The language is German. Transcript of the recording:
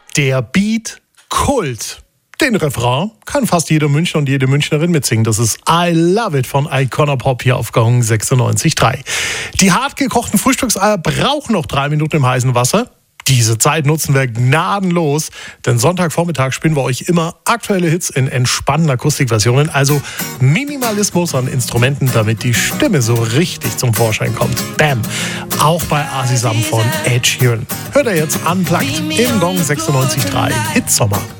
Der Beat Kult. Den Refrain kann fast jeder Münchner und jede Münchnerin mitsingen. Das ist I Love It von Icona Pop hier auf Gong 96.3. Die hart gekochten Frühstückseier brauchen noch 3 Minuten im heißen Wasser. Diese Zeit nutzen wir gnadenlos, denn Sonntagvormittag spielen wir euch immer aktuelle Hits in entspannten Akustikversionen, also Minimalismus an Instrumenten, damit die Stimme so richtig zum Vorschein kommt. Bam! Auch bei Asisam von Ed Sheeran. Hört ihr jetzt Unplugged im Gong 96.3 Hitsommer.